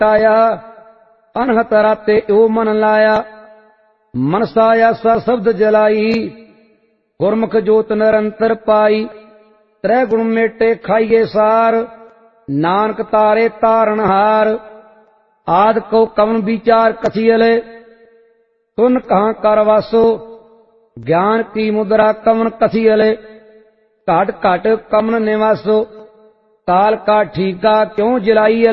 टाया। अनहत राते ओ मन लाया, मनसा आसा शब्द जलाई। गुरमुख जोत निरंतर पाई, त्रै गुण मेटे खाइए सार। नानक तारे तारणहार, आद को कवन विचार कथियले। तुन कहाँ कर वासो, ज्ञान की मुद्रा कवन कथियले। घट घट कमन निवासो, काल का ठीका क्यों जिलाई।